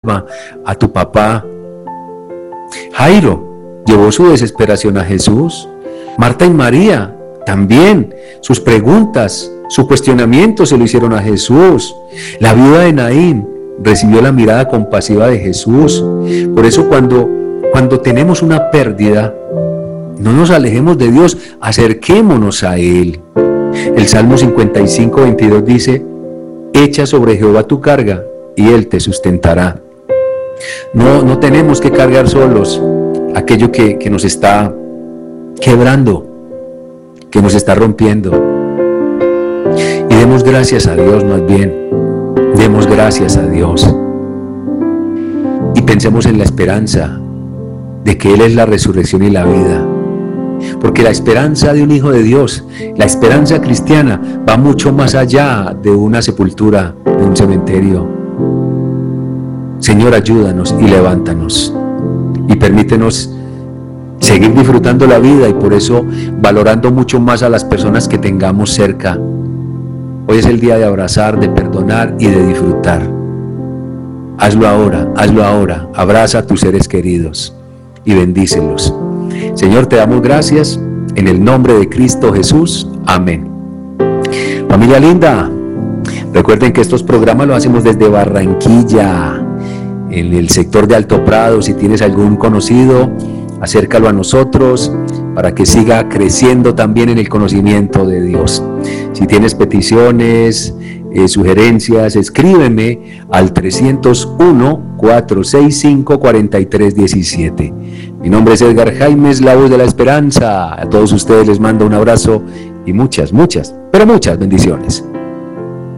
culpa a tu papá. Jairo llevó su desesperación a Jesús. Marta y María también, sus preguntas, su cuestionamiento se lo hicieron a Jesús. La viuda de Naín recibió la mirada compasiva de Jesús. Por eso cuando tenemos una pérdida, no nos alejemos de Dios, acerquémonos a Él. El Salmo 55, 22 dice: echa sobre Jehová tu carga y Él te sustentará. No tenemos que cargar solos aquello que nos está quebrando, que nos está rompiendo. Y demos gracias a Dios, más bien, demos gracias a Dios. Y pensemos en la esperanza de que Él es la resurrección y la vida. Porque la esperanza de un hijo de Dios, la esperanza cristiana, va mucho más allá de una sepultura, de un cementerio. Señor, ayúdanos y levántanos. Y permítenos seguir disfrutando la vida y por eso valorando mucho más a las personas que tengamos cerca. Hoy es el día de abrazar, de perdonar y de disfrutar. Hazlo ahora, abraza a tus seres queridos y bendícelos. Señor, te damos gracias en el nombre de Cristo Jesús. Amén. Familia linda, recuerden que estos programas los hacemos desde Barranquilla, en el sector de Alto Prado. Si tienes algún conocido, acércalo a nosotros para que siga creciendo también en el conocimiento de Dios. Si tienes peticiones, sugerencias, escríbeme al 301-465-4317. Mi nombre es Edgar Jaimes, la voz de la esperanza. A todos ustedes les mando un abrazo y muchas, pero muchas bendiciones.